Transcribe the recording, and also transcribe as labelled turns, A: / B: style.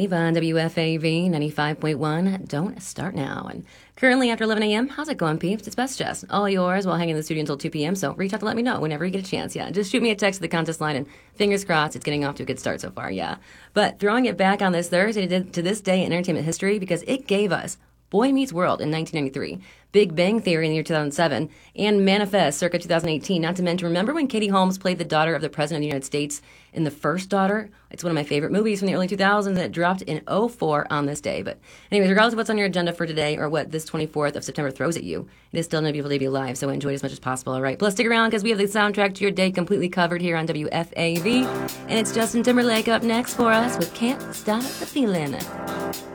A: Leave on WFAV 95.1. Don't start now. And currently after 11 a.m., how's it going, peeps? It's Best Jess. All yours while hanging in the studio until 2 p.m. So reach out to let me know whenever you get a chance. Yeah, just shoot me a text to the contest line and fingers crossed it's getting off to a good start so far. Yeah. But throwing it back on this Thursday to this day in entertainment history because it gave us Boy Meets World in 1993, Big Bang Theory in the year 2007, and Manifest circa 2018. Not to mention, remember when Katie Holmes played the daughter of the President of the United States in The First Daughter? It's one of my favorite movies from the early 2000s, and it dropped in '04 on this day. But anyways, regardless of what's on your agenda for today or what this 24th of September throws at you, it is still another beautiful day to be alive, so enjoy it as much as possible, all right? Plus, stick around because we have the soundtrack to your day completely covered here on WFAV, and it's Justin Timberlake up next for us with Can't Stop the Feeling.